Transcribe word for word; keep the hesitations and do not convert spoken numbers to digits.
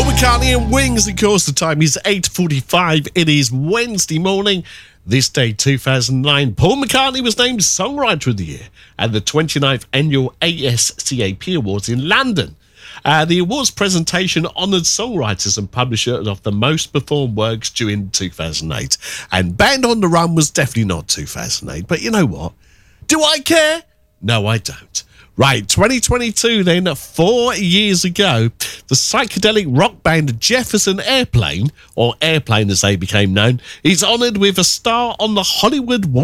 McCartney and Wings, of course. The time is eight forty-five. It is Wednesday morning. This day, two thousand nine, Paul McCartney was named Songwriter of the Year at the twenty-ninth Annual A S C A P Awards in London. Uh, the awards presentation honoured songwriters and publishers of the most performed works during two thousand eight. And Band on the Run was definitely not two thousand eight. But you know what? Do I care? No, I don't. Right, twenty twenty-two then, four years ago, the psychedelic rock band Jefferson Airplane, or Airplane as they became known, is honoured with a star on the Hollywood